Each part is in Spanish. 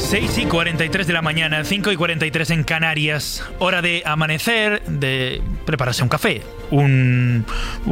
6:43 de la mañana, 5:43 en Canarias. Hora de amanecer, de prepararse un café, un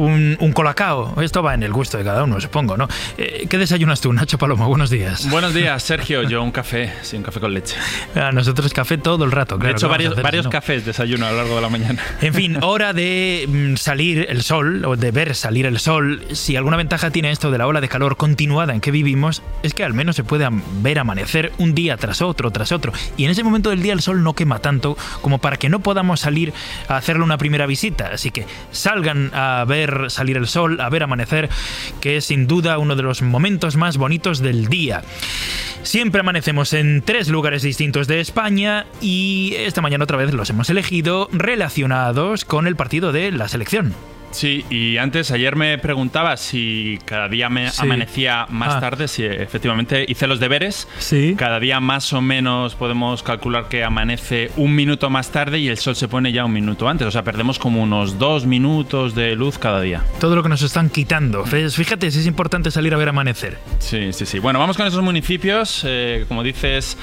colacao. Esto va en el gusto de cada uno, supongo, ¿no? ¿Qué desayunas tú, Nacho Palomo? Buenos días. Buenos días, Sergio. Yo un café, sí, un café con leche. Nosotros café todo el rato, claro. De hecho, varios cafés desayuno a lo largo de la mañana. En fin, hora de salir el sol, o de ver salir el sol. Si alguna ventaja tiene esto de la ola de calor continuada en que vivimos, es que al menos se puede ver amanecer un día tras otro. Y en ese momento del día el sol no quema tanto como para que no podamos salir a hacerle una primera visita. Así que salgan a ver salir el sol, a ver amanecer, que es sin duda uno de los momentos más bonitos del día. Siempre amanecemos en 3 lugares distintos de España y esta mañana otra vez los hemos elegido relacionados con el partido de la selección. Sí, y ayer me preguntaba si cada día amanecía más tarde, si efectivamente hice los deberes. Sí. Cada día más o menos podemos calcular que amanece un minuto más tarde y el sol se pone ya un minuto antes. O sea, perdemos como unos 2 minutos de luz cada día. Todo lo que nos están quitando. Fíjate si es importante salir a ver amanecer. Sí. Bueno, vamos con esos municipios, como dices,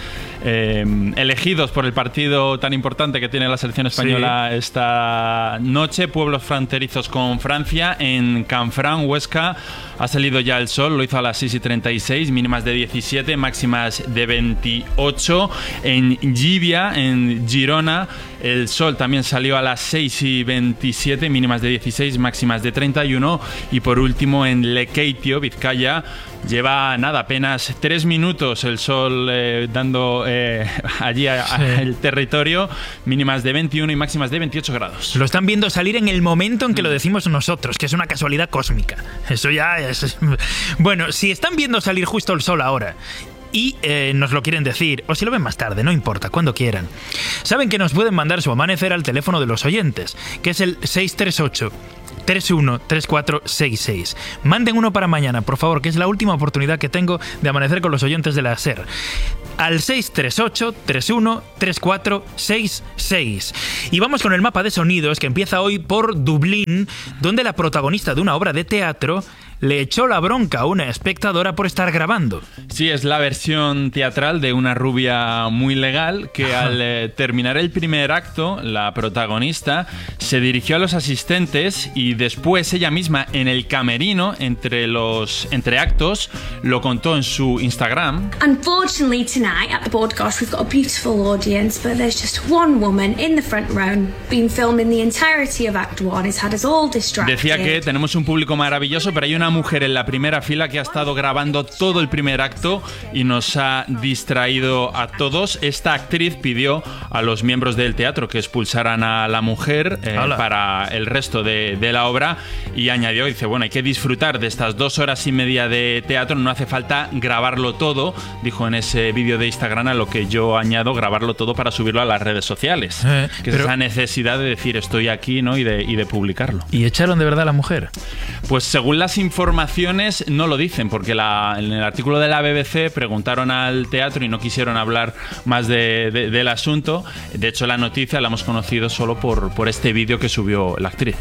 elegidos por el partido tan importante que tiene la selección española esta noche, pueblos fronterizos con Francia. En Canfranc, Huesca, ha salido ya el sol, lo hizo a las 6:36, mínimas de 17, máximas de 28. En Llívia, en Girona, el sol también salió a las 6:27, mínimas de 16, máximas de 31. Y por último, en Lekeitio, Vizcaya, lleva apenas 3 minutos el sol dando allí al territorio, mínimas de 21 y máximas de 28 grados. Lo están viendo salir en el momento en que lo decimos nosotros, que es una casualidad cósmica. Eso ya es... Bueno, si están viendo salir justo el sol ahora y nos lo quieren decir, o si lo ven más tarde, no importa, cuando quieran, saben que nos pueden mandar su amanecer al teléfono de los oyentes, que es el 638-313466. Manden uno para mañana, por favor, que es la última oportunidad que tengo de amanecer con los oyentes de la SER. Al 638-313466. Y vamos con el mapa de sonidos, que empieza hoy por Dublín, donde la protagonista de una obra de teatro le echó la bronca a una espectadora por estar grabando. Sí, es la versión teatral de una rubia muy legal que al terminar el primer acto, la protagonista se dirigió a los asistentes y después ella misma en el camerino, entre actos, lo contó en su Instagram. Unfortunately tonight at the broadcast we've got a beautiful audience, but there's just one woman in the front row been filming the entirety of Act 1. It's had us all distracted. Decía que tenemos un público maravilloso, pero hay una mujer en la primera fila que ha estado grabando todo el primer acto y nos ha distraído a todos. Esta actriz pidió a los miembros del teatro que expulsaran a la mujer para el resto de la obra, y añadió, dice, bueno, hay que disfrutar de estas 2 horas y media de teatro, no hace falta grabarlo todo, dijo en ese vídeo de Instagram, a lo que yo añado grabarlo todo para subirlo a las redes sociales, que es esa necesidad de decir estoy aquí, ¿no? y de publicarlo. ¿Y echaron de verdad a la mujer? Pues según las informaciones no lo dicen, porque en el artículo de la BBC preguntaron al teatro y no quisieron hablar más del asunto. De hecho, la noticia la hemos conocido solo por este vídeo que subió la actriz.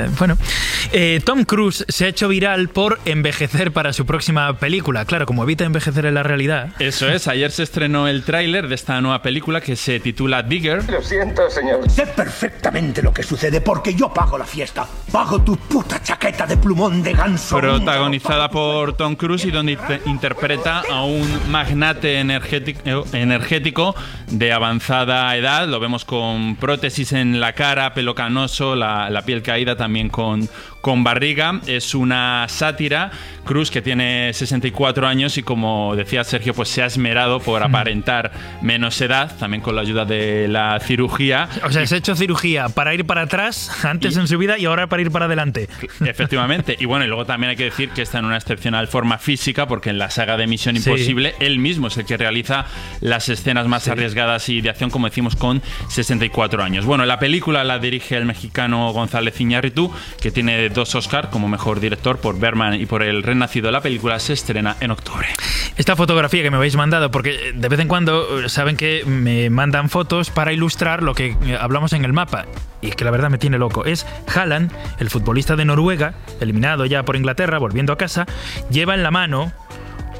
Tom Cruise se ha hecho viral por envejecer para su próxima película. Claro, como evita envejecer en la realidad. Eso es, ayer se estrenó el tráiler de esta nueva película que se titula Digger. Lo siento, señor. Sé perfectamente lo que sucede porque yo pago la fiesta. Pago tu puta chaqueta de plumón de ganso. Protagonizada por Tom Cruise y donde interpreta a un magnate energético de avanzada edad. Lo vemos con prótesis en la cara, pelo canoso, la piel caída, también con barriga. Es una sátira. Cruise, que tiene 64 años y, como decía Sergio, pues se ha esmerado por aparentar menos edad, también con la ayuda de la cirugía. O sea, se ha hecho cirugía para ir para atrás antes en su vida y ahora para ir para adelante. Efectivamente. Y bueno, y luego también hay que decir que está en una excepcional forma física, porque en la saga de Misión Imposible él mismo es el que realiza las escenas más arriesgadas y de acción, como decimos, con 64 años. Bueno, la película la dirige el mexicano González Iñárritu, que tiene 2 Oscar como mejor director por Birdman y por El Renacido. La película se estrena en octubre. Esta fotografía que me habéis mandado, porque de vez en cuando saben que me mandan fotos para ilustrar lo que hablamos en el mapa, y es que la verdad me tiene loco. Es Haaland, el futbolista de Noruega, eliminado ya por Inglaterra, volviendo a casa, lleva en la mano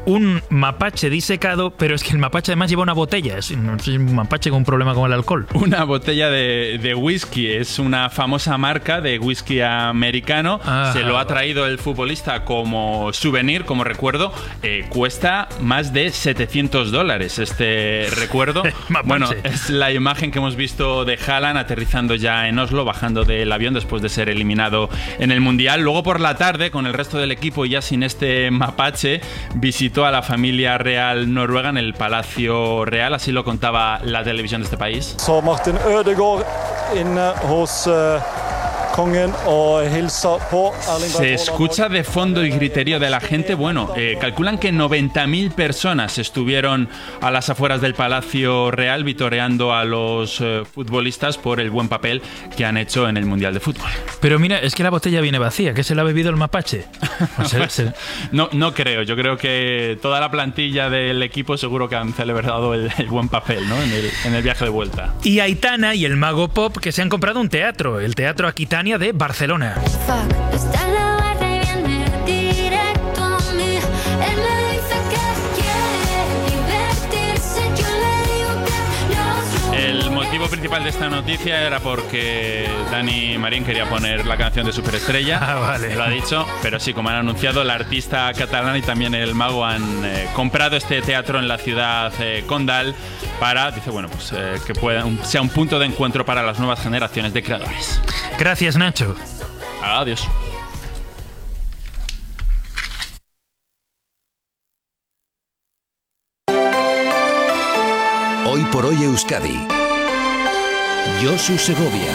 un mapache disecado, pero es que el mapache además lleva una botella. No sé, un mapache con un problema con el alcohol. Una botella de whisky. Es una famosa marca de whisky americano. Ajá. Se lo ha traído el futbolista como souvenir, como recuerdo. Cuesta más de $700 este recuerdo. Bueno, es la imagen que hemos visto de Haaland aterrizando ya en Oslo, bajando del avión después de ser eliminado en el Mundial. Luego por la tarde, con el resto del equipo y ya sin este mapache, visitó a la familia real noruega en el Palacio Real, así lo contaba la televisión de este país. Så Martin Ødegaard inne hos kongen og hilser på Erling Braut Haaland. Se escucha de fondo y griterío de la gente. Bueno, calculan que 90.000 personas estuvieron a las afueras del Palacio Real vitoreando a los futbolistas por el buen papel que han hecho en el Mundial de Fútbol. Pero mira, es que la botella viene vacía, ¿que se la ha bebido el mapache? O sea, No creo, yo creo que toda la plantilla del equipo seguro que han celebrado el buen papel, ¿no? en el viaje de vuelta. Y Aitana y el Mago Pop, que se han comprado un teatro, el Teatro Aquitania de Barcelona. El motivo principal de esta noticia era porque Dani Marín quería poner la canción de Superestrella. Vale. Lo ha dicho, pero sí, como han anunciado, la artista catalana y también el mago han comprado este teatro en la ciudad condal para, dice, bueno, pues que sea un punto de encuentro para las nuevas generaciones de creadores. Gracias, Nacho. Adiós. Hoy por hoy Euskadi. Josu Segovia.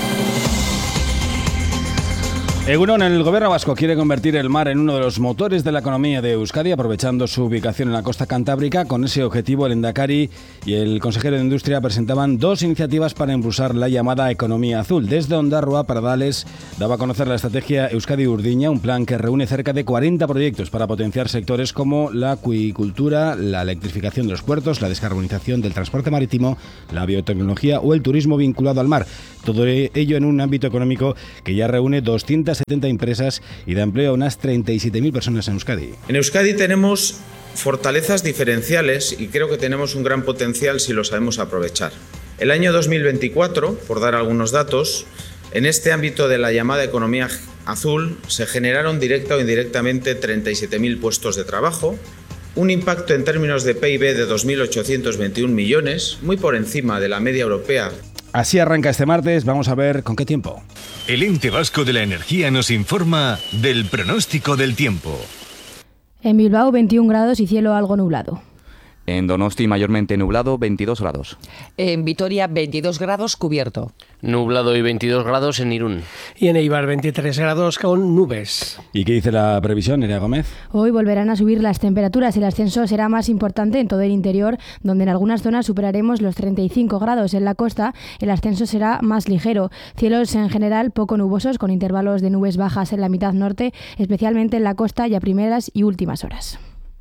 Egunon, el gobierno vasco quiere convertir el mar en uno de los motores de la economía de Euskadi, aprovechando su ubicación en la costa cantábrica. Con ese objetivo, el Endacari y el consejero de Industria presentaban dos iniciativas para impulsar la llamada economía azul. Desde Ondarroa, Pardales daba a conocer la estrategia Euskadi Urdiña, un plan que reúne cerca de 40 proyectos para potenciar sectores como la acuicultura, la electrificación de los puertos, la descarbonización del transporte marítimo, la biotecnología o el turismo vinculado al mar. Todo ello en un ámbito económico que ya reúne 270 empresas y da empleo a unas 37.000 personas en Euskadi. En Euskadi tenemos fortalezas diferenciales y creo que tenemos un gran potencial si lo sabemos aprovechar. El año 2024, por dar algunos datos, en este ámbito de la llamada economía azul se generaron directa o indirectamente 37.000 puestos de trabajo, un impacto en términos de PIB de 2.821 millones, muy por encima de la media europea. Así arranca este martes, vamos a ver con qué tiempo. El Ente Vasco de la Energía nos informa del pronóstico del tiempo. En Bilbao 21 grados y cielo algo nublado. En Donosti mayormente nublado, 22 grados. En Vitoria 22 grados cubierto. Nublado y 22 grados en Irún. Y en Eibar 23 grados con nubes. ¿Y qué dice la previsión, Nerea Gómez? Hoy volverán a subir las temperaturas. El ascenso será más importante en todo el interior, donde en algunas zonas superaremos los 35 grados. En la costa el ascenso será más ligero. Cielos en general poco nubosos, con intervalos de nubes bajas en la mitad norte, especialmente en la costa y a primeras y últimas horas.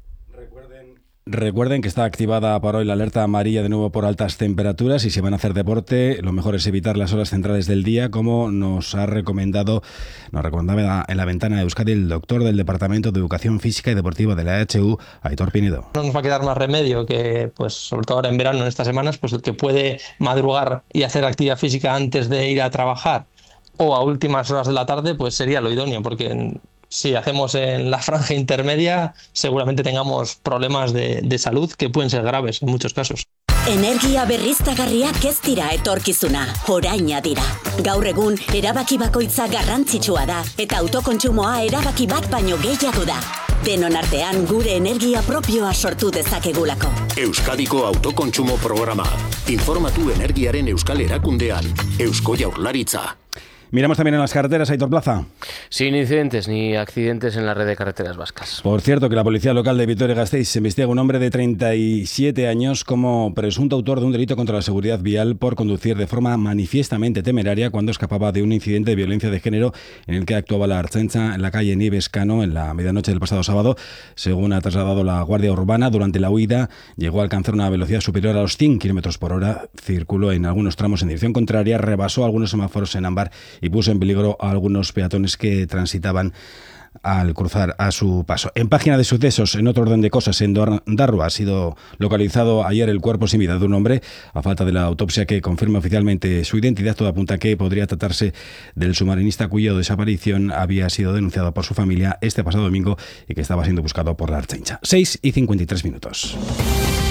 Recuerden que está activada para hoy la alerta amarilla de nuevo por altas temperaturas y si van a hacer deporte, lo mejor es evitar las horas centrales del día, como nos recomendaba en la ventana de Euskadi el doctor del Departamento de Educación Física y Deportiva de la EHU, Aitor Pinedo. No nos va a quedar más remedio que, pues sobre todo ahora en verano, en estas semanas, pues el que puede madrugar y hacer actividad física antes de ir a trabajar o a últimas horas de la tarde, pues sería lo idóneo, porque si hacemos en la franja intermedia, seguramente tengamos problemas de salud que pueden ser graves en muchos casos. Energia berriztagarriak ez dira etorkizuna, oraina dira. Gaur egun, erabaki bakoitza garrantzitsua da, eta autokontsumoa erabaki bat baino gehiago da. Denon artean gure energia propioa sortu dezakegulako. Euskadiko autokontsumo programa. Informatu energiaren euskal erakundean. Eusko Jaurlaritza. Miramos también en las carreteras, Aitor Plaza. Sin incidentes ni accidentes en la red de carreteras vascas. Por cierto, que la policía local de Vitoria-Gasteiz investiga a un hombre de 37 años como presunto autor de un delito contra la seguridad vial por conducir de forma manifiestamente temeraria cuando escapaba de un incidente de violencia de género en el que actuaba la Ertzaintza en la calle Nieves Cano en la medianoche del pasado sábado. Según ha trasladado la Guardia Urbana, durante la huida llegó a alcanzar una velocidad superior a los 100 km por hora, circuló en algunos tramos en dirección contraria, rebasó algunos semáforos en ámbar y puso en peligro a algunos peatones que transitaban al cruzar a su paso. En página de sucesos, en otro orden de cosas, en Ondarroa ha sido localizado ayer el cuerpo sin vida de un hombre. A falta de la autopsia que confirma oficialmente su identidad, todo apunta a que podría tratarse del submarinista cuya desaparición había sido denunciada por su familia este pasado domingo y que estaba siendo buscado por la Ertzaintza. 6:53 minutos.